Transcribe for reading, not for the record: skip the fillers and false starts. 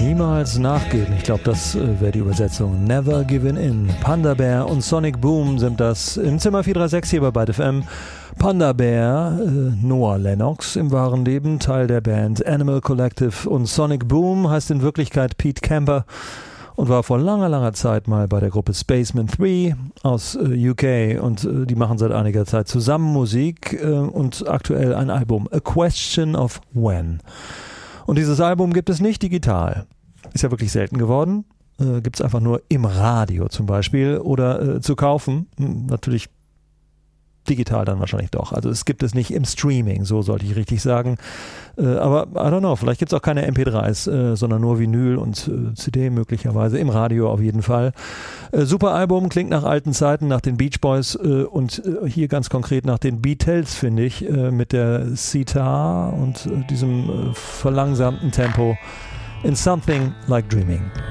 Niemals nachgeben. Ich glaube, das wäre die Übersetzung. Never Given In. Panda Bear und Sonic Boom sind das im Zimmer 436 hier bei Byte FM. Panda Bear, Noah Lennox im wahren Leben, Teil der Band Animal Collective, und Sonic Boom heißt in Wirklichkeit Pete Camper und war vor langer, langer Zeit mal bei der Gruppe Spaceman 3 aus UK, und die machen seit einiger Zeit zusammen Musik und aktuell ein Album, A Question of When. Und dieses Album gibt es nicht digital. Ist ja wirklich selten geworden. Gibt es einfach nur im Radio zum Beispiel oder zu kaufen. Natürlich digital dann wahrscheinlich doch. Also es gibt es nicht im Streaming, so sollte ich richtig sagen. Aber I don't know, vielleicht gibt es auch keine MP3s, sondern nur Vinyl und CD möglicherweise, im Radio auf jeden Fall. Super Album, klingt nach alten Zeiten, nach den Beach Boys und hier ganz konkret nach den Beatles, finde ich, mit der Sitar und diesem verlangsamten Tempo in Something Like Dreaming.